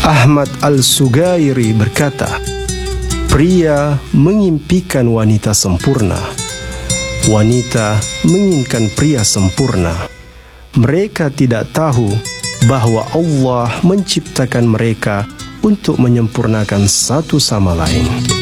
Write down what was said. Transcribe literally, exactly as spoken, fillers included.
Ahmad Al-Sugairi berkata, pria mengimpikan wanita sempurna, wanita menginginkan pria sempurna. Mereka tidak tahu bahawa Allah menciptakan mereka untuk menyempurnakan satu sama lain.